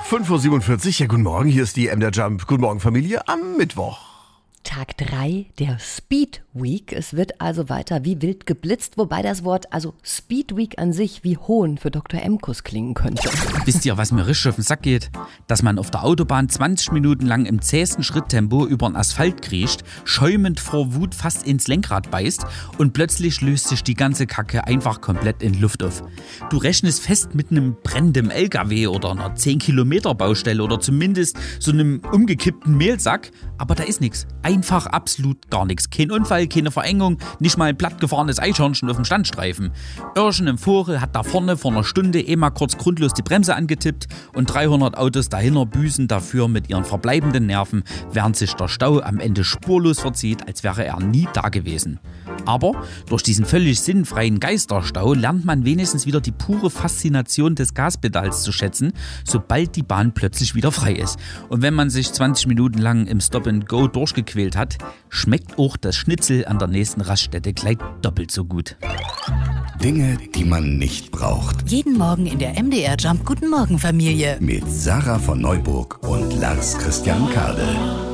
5:47 Uhr, ja guten Morgen, hier ist die MDR Jump. Guten Morgen Familie am Mittwoch. Tag 3 der Speed Week. Es wird also weiter wie wild geblitzt, wobei das Wort, also Speed Week an sich, wie Hohn für Dr. Emkus klingen könnte. Wisst ihr, was mir richtig auf den Sack geht? Dass man auf der Autobahn 20 Minuten lang im zähesten Schritttempo über den Asphalt kriecht, schäumend vor Wut fast ins Lenkrad beißt und plötzlich löst sich die ganze Kacke einfach komplett in Luft auf. Du rechnest fest mit einem brennenden LKW oder einer 10-Kilometer-Baustelle oder zumindest so einem umgekippten Mehlsack, aber da ist nichts. Einfach absolut gar nichts. Kein Unfall, keine Verengung, nicht mal ein plattgefahrenes Eichhörnchen auf dem Standstreifen. Irrchen im Vore hat da vorne vor einer Stunde mal kurz grundlos die Bremse angetippt und 300 Autos dahinter büßen dafür mit ihren verbleibenden Nerven, während sich der Stau am Ende spurlos verzieht, als wäre er nie da gewesen. Aber durch diesen völlig sinnfreien Geisterstau lernt man wenigstens wieder die pure Faszination des Gaspedals zu schätzen, sobald die Bahn plötzlich wieder frei ist. Und wenn man sich 20 Minuten lang im Stop-and-Go durchgequält hat, schmeckt auch das Schnitzel an der nächsten Raststätte gleich doppelt so gut. Dinge, die man nicht braucht. Jeden Morgen in der MDR Jump Guten Morgen Familie. Mit Sarah von Neuburg und Lars Christian Kade.